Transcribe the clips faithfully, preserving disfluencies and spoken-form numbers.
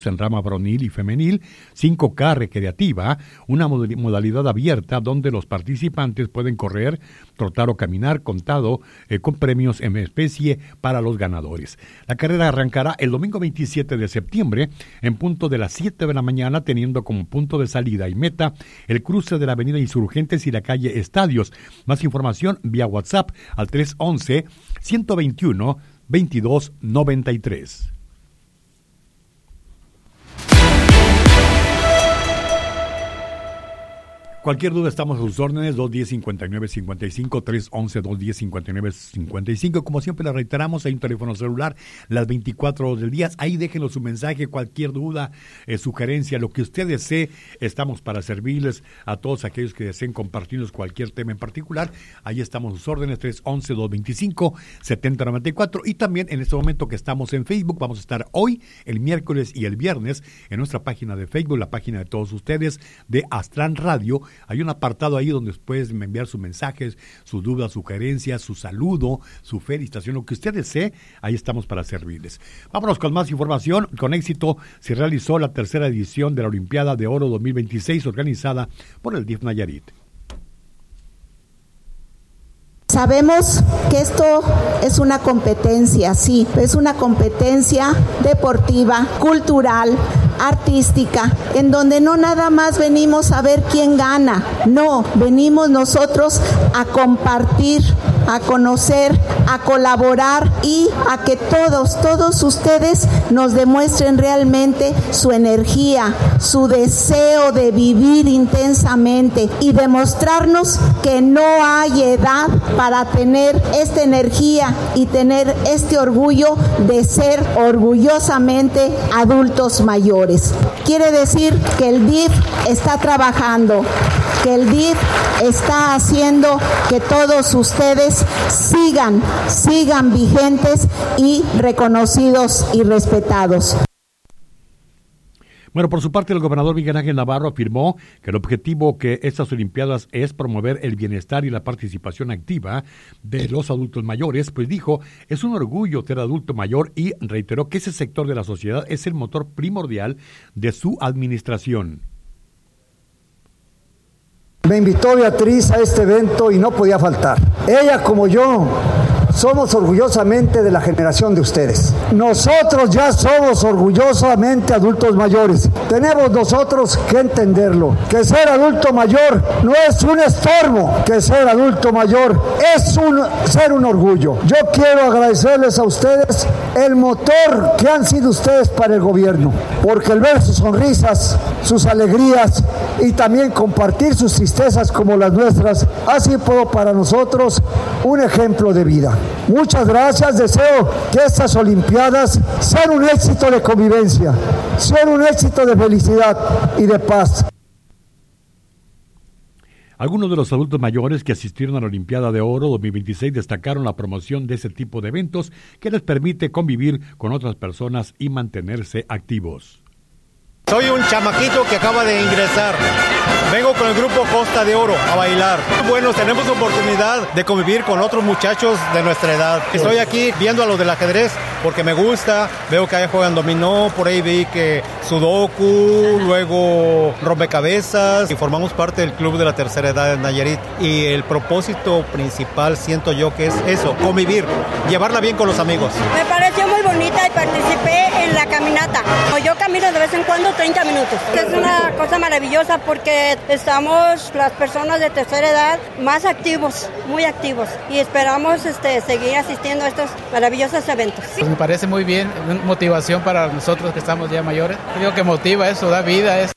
en rama varonil y femenil, cinco K recreativa, una modalidad abierta donde los participantes pueden correr, trotar o caminar contado eh, con premios en especie para los ganadores. La carrera arrancará el domingo veintisiete de septiembre en punto de las siete de la mañana, teniendo como punto de salida y meta el cruce de la avenida Insurgentes y la calle Estadios. Más información vía WhatsApp al tres once, ciento veintiuno, veintidós noventa y tres. Cualquier duda estamos a sus órdenes, dos diez, cincuenta y nueve cincuenta y cinco, tres once, dos diez, cincuenta y nueve cincuenta y cinco. Como siempre le reiteramos, hay un teléfono celular las veinticuatro horas del día. Ahí déjenos su mensaje, cualquier duda, eh, sugerencia, lo que usted desee. Estamos para servirles a todos aquellos que deseen compartirnos cualquier tema en particular. Ahí estamos a sus órdenes, tres once, dos veinticinco, setenta noventa y cuatro. Y también en este momento que estamos en Facebook, vamos a estar hoy, el miércoles y el viernes en nuestra página de Facebook, la página de todos ustedes de Astran Radio. Hay un apartado ahí donde pueden enviar sus mensajes, sus dudas, sugerencias, su saludo, su felicitación, lo que usted desee, ahí estamos para servirles. Vámonos con más información. Con éxito se realizó la tercera edición de la Olimpiada de Oro dos mil veintiséis organizada por el D I F Nayarit. Sabemos que esto es una competencia, sí, es una competencia deportiva, cultural, artística, en donde no nada más venimos a ver quién gana, no, venimos nosotros a compartir, a conocer, a colaborar y a que todos, todos ustedes nos demuestren realmente su energía, su deseo de vivir intensamente y demostrarnos que no hay edad para tener esta energía y tener este orgullo de ser orgullosamente adultos mayores. Quiere decir que el D I F está trabajando, que el D I F está haciendo que todos ustedes sigan, sigan vigentes y reconocidos y respetados. Bueno, por su parte, el gobernador Miguel Ángel Navarro afirmó que el objetivo que estas Olimpiadas es promover el bienestar y la participación activa de los adultos mayores, pues dijo, es un orgullo ser adulto mayor y reiteró que ese sector de la sociedad es el motor primordial de su administración. Me invitó Beatriz a este evento y no podía faltar. Ella como yo somos orgullosamente de la generación de ustedes. Nosotros ya somos orgullosamente adultos mayores. Tenemos nosotros que entenderlo, que ser adulto mayor no es un estorbo, que ser adulto mayor es un, ser un orgullo. Yo quiero agradecerles a ustedes el motor que han sido ustedes para el gobierno, porque el ver sus sonrisas, sus alegrías y también compartir sus tristezas como las nuestras ha sido para nosotros un ejemplo de vida. Muchas gracias, deseo que estas Olimpiadas sean un éxito de convivencia, sean un éxito de felicidad y de paz. Algunos de los adultos mayores que asistieron a la Olimpiada de Oro dos mil veintiséis destacaron la promoción de ese tipo de eventos que les permite convivir con otras personas y mantenerse activos. Soy un chamaquito que acaba de ingresar. Vengo con el grupo Costa de Oro a bailar. Bueno, tenemos oportunidad de convivir con otros muchachos de nuestra edad. Estoy aquí viendo a los del ajedrez porque me gusta. Veo que ahí juegan dominó, por ahí vi que sudoku, luego rompecabezas. Y formamos parte del club de la tercera edad de Nayarit. Y el propósito principal siento yo que es eso, convivir, llevarla bien con los amigos. Me pareció muy bonita y participé en la caminata. Yo camino de vez en cuando treinta minutos. Es una cosa maravillosa porque estamos las personas de tercera edad más activos, muy activos, y esperamos este, seguir asistiendo a estos maravillosos eventos. Pues me parece muy bien, motivación para nosotros que estamos ya mayores. Creo que motiva eso, da vida eso.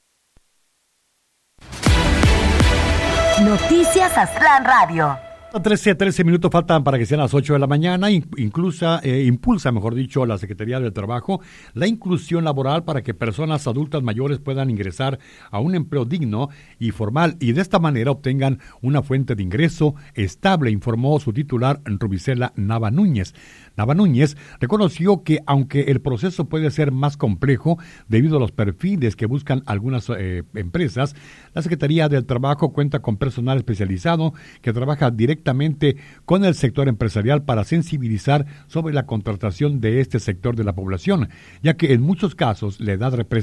Noticias Astran Radio. trece, trece minutos faltan para que sean las ocho de la mañana. Inclusa, eh, impulsa, mejor dicho, la Secretaría del Trabajo la inclusión laboral para que personas adultas mayores puedan ingresar a un empleo digno y formal y de esta manera obtengan una fuente de ingreso estable, informó su titular Rubicela Nava Núñez. Nava Núñez reconoció que aunque el proceso puede ser más complejo debido a los perfiles que buscan algunas eh, empresas, la Secretaría del Trabajo cuenta con personal especializado que trabaja directamente con el sector empresarial para sensibilizar sobre la contratación de este sector de la población, ya que en muchos casos la edad representa